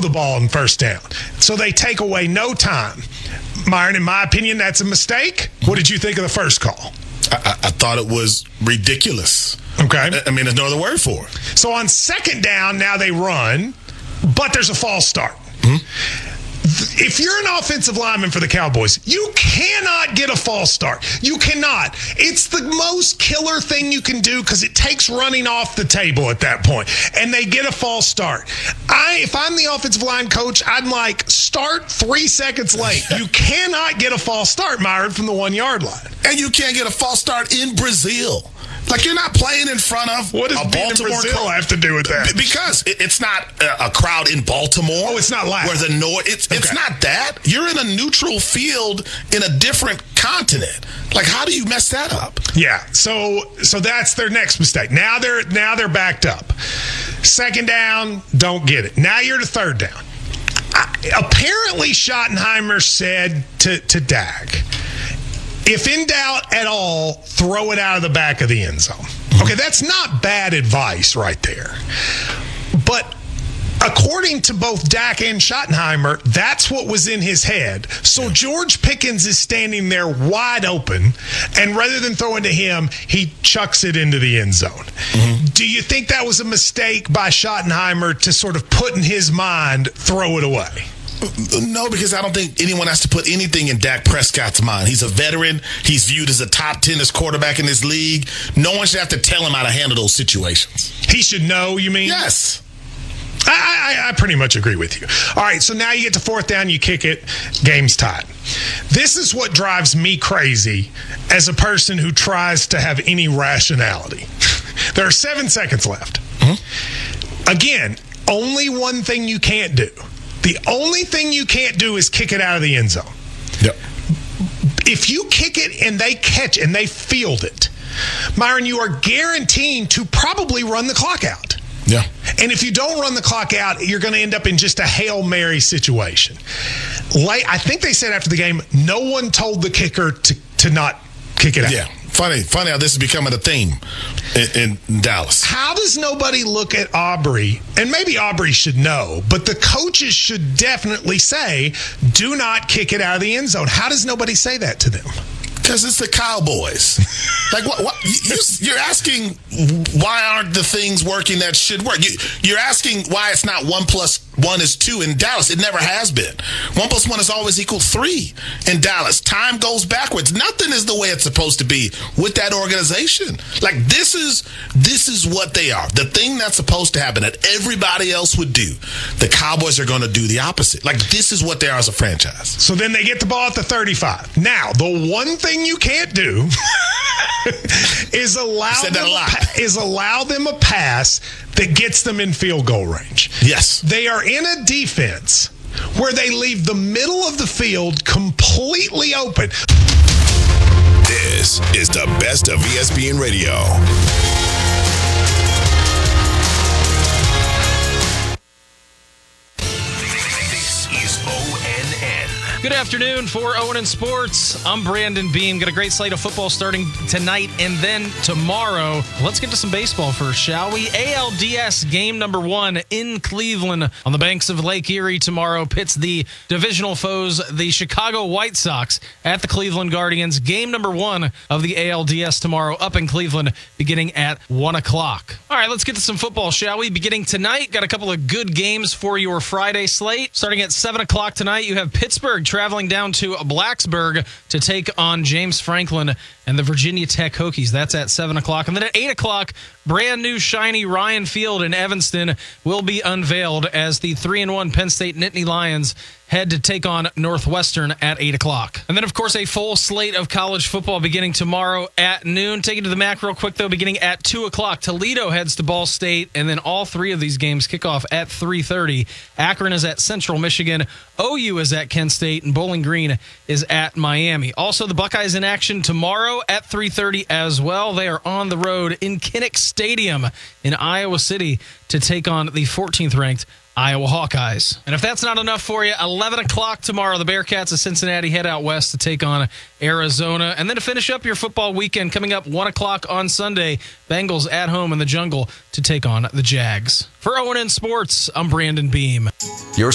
the ball on first down. So they take away no time. Myron, in my opinion, that's a mistake. What did you think of the first call? I thought it was ridiculous. Okay. I mean, there's no other word for it. So on second down, now they run, but there's a false start. Mm-hmm. If you're an offensive lineman for the Cowboys, you cannot get a false start. You cannot. It's the most killer thing you can do because it takes running off the table at that point. And they get a false start. If I'm the offensive line coach, I'm like, start 3 seconds late. You cannot get a false start, Myron, from the 1 yard line. And you can't get a false start in Brazil. Like, you're not playing in front of what does a Baltimore Brazil have to do with that? Because it's not a crowd in Baltimore. Oh, it's not loud. Where the noise. It's not that. You're in a neutral field in a different continent. Like, how do you mess that up? Yeah. So that's their next mistake. Now they're backed up. Second down, don't get it. Now you're to third down. Apparently, Schottenheimer said to Dak, if in doubt at all, throw it out of the back of the end zone. Okay, that's not bad advice right there. But according to both Dak and Schottenheimer, that's what was in his head. So George Pickens is standing there wide open, and rather than throwing to him, he chucks it into the end zone. Mm-hmm. Do you think that was a mistake by Schottenheimer to sort of put in his mind, throw it away? No, because I don't think anyone has to put anything in Dak Prescott's mind. He's a veteran. He's viewed as a top 10 quarterback in this league. No one should have to tell him how to handle those situations. He should know, you mean? Yes. I pretty much agree with you. All right, so now you get to fourth down, you kick it, game's tied. This is what drives me crazy as a person who tries to have any rationality. There are 7 seconds left. Mm-hmm. Again, only one thing you can't do. The only thing you can't do is kick it out of the end zone. Yep. If you kick it and they catch and they field it, Myron, you are guaranteeing to probably run the clock out. Yeah. And if you don't run the clock out, you're going to end up in just a Hail Mary situation. I think they said after the game, no one told the kicker to not kick it out. Yeah. Funny how this is becoming a theme in Dallas. How does nobody look at Aubrey? And maybe Aubrey should know, but the coaches should definitely say, do not kick it out of the end zone. How does nobody say that to them? Because it's the Cowboys. Like, what you're asking why aren't the things working that should work? You're asking why it's not 1 + 1 is 2 in Dallas. It never has been. 1 + 1 is always equal 3 in Dallas. Time goes backwards. Nothing is the way it's supposed to be with that organization. Like, this is what they are. The thing that's supposed to happen that everybody else would do, the Cowboys are going to do the opposite. Like, this is what they are as a franchise. So then they get the ball at the 35. Now, the one thing you can't do is allow them a pass that gets them in field goal range. Yes. They are in a defense where they leave the middle of the field completely open. This is the best of ESPN Radio. Good afternoon for Owen Sports. I'm Brandon Beam. Got a great slate of football starting tonight and then tomorrow. Let's get to some baseball first, shall we? ALDS game number 1 in Cleveland on the banks of Lake Erie tomorrow pits the divisional foes, the Chicago White Sox, at the Cleveland Guardians. Game number 1 of the ALDS tomorrow up in Cleveland beginning at 1 o'clock. All right, let's get to some football, shall we? Beginning tonight, got a couple of good games for your Friday slate. Starting at 7 o'clock tonight, you have Pittsburgh traveling down to Blacksburg to take on James Franklin and the Virginia Tech Hokies. That's at 7 o'clock. And then at 8 o'clock, brand new shiny Ryan Field in Evanston will be unveiled as the 3-1 Penn State Nittany Lions head to take on Northwestern at 8 o'clock. And then, of course, a full slate of college football beginning tomorrow at noon. Take it to the MAC real quick, though, beginning at 2 o'clock. Toledo heads to Ball State, and then all 3 of these games kick off at 3:30. Akron is at Central Michigan. OU is at Kent State, and Bowling Green is at Miami. Also, the Buckeyes in action tomorrow at 3:30 as well. They are on the road in Kinnick Stadium in Iowa City to take on the 14th-ranked Iowa Hawkeyes. And if that's not enough for you, 11 o'clock tomorrow, the Bearcats of Cincinnati head out west to take on Arizona. And then to finish up your football weekend, coming up 1 o'clock on Sunday, Bengals at home in the Jungle to take on the Jags. For ONN Sports, I'm Brandon Beam. Your